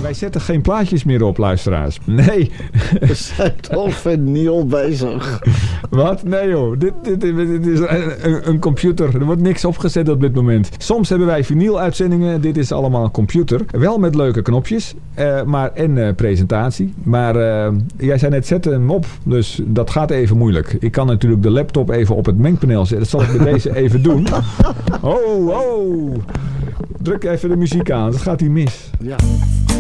Wij zetten geen plaatjes meer op, luisteraars. Nee. We zijn toch vinyl bezig. Wat? Nee joh. Dit is een computer. Er wordt niks opgezet op dit moment. Soms hebben wij vinyl-uitzendingen. Dit is allemaal computer. Wel met leuke knopjes. En presentatie. Maar jij zei net, zet hem op. Dus dat gaat even moeilijk. Ik kan natuurlijk de laptop even op het mengpaneel zetten. Dat zal ik met deze even doen. Oh. Druk even de muziek aan. Dat gaat hier mis. Ja.